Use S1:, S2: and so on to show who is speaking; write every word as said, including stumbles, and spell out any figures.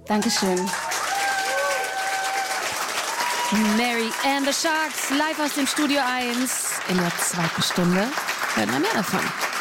S1: Dankeschön. Mary and the Sharks, live aus dem Studio eins. In der zweiten Stunde hören wir mehr davon.